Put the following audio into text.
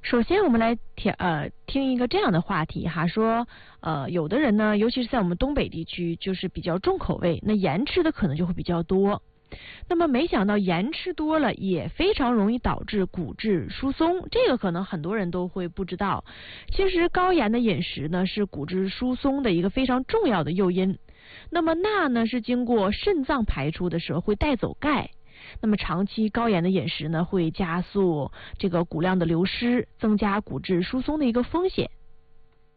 首先，我们来听一个这样的话题哈，说有的人呢，尤其是在我们东北地区，就是比较重口味，那盐吃的可能就会比较多。那么没想到盐吃多了也非常容易导致骨质疏松，这个可能很多人都会不知道。其实高盐的饮食呢是骨质疏松的一个非常重要的诱因。那么钠呢是经过肾脏排出的时候会带走钙。那么长期高盐的饮食呢会加速这个骨量的流失，增加骨质疏松的一个风险。